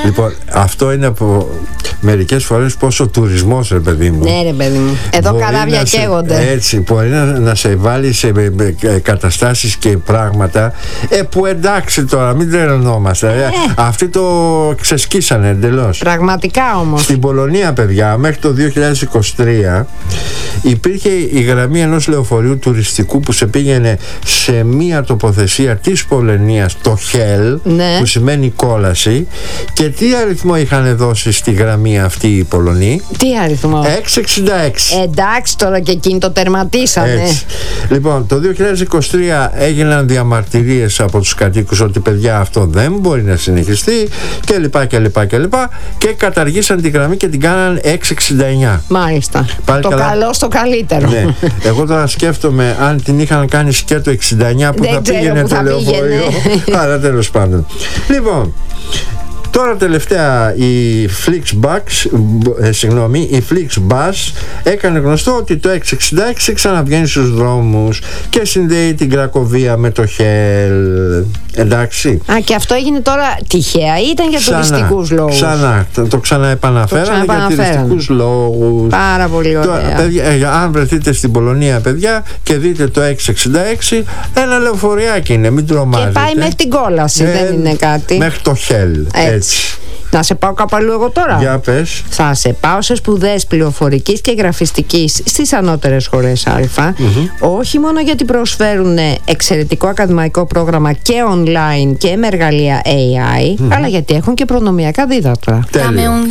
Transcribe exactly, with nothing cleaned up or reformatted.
Λοιπόν, αυτό είναι από μερικές φορές πόσο ο τουρισμός, ρε παιδί μου. Ναι, ρε παιδί μου. Εδώ καράβια καίγονται. Έτσι, μπορεί να, να σε βάλει σε καταστάσεις και πράγματα. Ε, που εντάξει τώρα, μην τρελνόμαστε. Ε. Αυτοί το ξεσκίσανε εντελώς. Πραγματικά όμως. Στην Πολωνία, παιδιά, μέχρι το δύο χιλιάδες είκοσι τρία υπήρχε η γραμμή ενός λεωφορείου τουριστικού που σε πήγαινε σε μία τοποθεσία της Πολωνίας, το Χέλ, ναι, που σημαίνει κόλαση. Και τι αριθμό είχαν δώσει στη γραμμή αυτή οι Πολωνοί? Τι αριθμό? έξι εξήντα έξι. Εντάξει, τώρα και εκείνοι το τερματίσανε. Έτσι. Λοιπόν, το δύο χιλιάδες είκοσι τρία έγιναν διαμαρτυρίες από τους κατοίκους ότι παιδιά αυτό δεν μπορεί να συνεχιστεί και λοιπά και λοιπά και λοιπά, και καταργήσαν τη γραμμή και την κάναν έξι εξήντα εννιά. Μάλιστα. Πάλι το καλά. Καλό στο καλύτερο. Ναι. Εγώ τώρα σκέφτομαι αν την είχαν κάνει σκέτο εξήντα εννιά που δεν θα πήγαινε που το θα λεωφορείο. Άρα τέλος πάντων. Λοιπόν, τώρα τελευταία η Flixbus, ε, συγγνώμη, η Flixbus έκανε γνωστό ότι το έξι εξήντα έξι ξαναβγαίνει στους δρόμους και συνδέει την Κρακοβία με το Χέλ. Εντάξει. Α, και αυτό έγινε τώρα τυχαία ή ήταν για ξανά, τουριστικούς λόγους? Ξανά, το ξαναεπαναφέρανε για τουριστικούς λόγους. Πάρα πολύ ωραία. Το, παιδιά, ε, αν βρεθείτε στην Πολωνία, παιδιά, και δείτε το έξι εξήντα έξι, ένα λεωφοριάκι είναι, μην τρομάζετε. Και πάει μέχρι την κόλαση, ε, δεν είναι κάτι. Μέχρι το Χέλ. Έτσι. Έτσι. Να σε πάω κάπου αλλού εγώ τώρα? Για πες. Θα σε πάω σε σπουδές πληροφορικής και γραφιστικής στις ανώτερες σχολές Α, mm-hmm. όχι μόνο γιατί προσφέρουν εξαιρετικό ακαδημαϊκό πρόγραμμα και online και με εργαλεία έι άι, mm-hmm. αλλά γιατί έχουν και προνομιακά δίδακτρα. Τέλειο.